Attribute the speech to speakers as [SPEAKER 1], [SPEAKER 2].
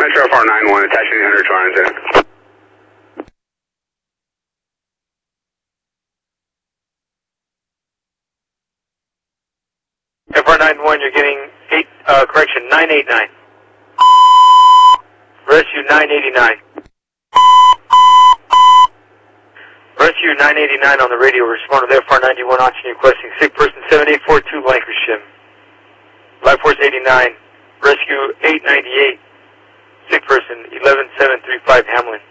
[SPEAKER 1] FR 91, attaching 800 Transit.
[SPEAKER 2] FR 91, you're getting 989. Rescue 989. Rescue 989 on the radio. Respond to FR 91, oxygen requesting sick person 7842 Lancashire. Life Force 89. Rescue 898. Sick person 11735 Hamlin.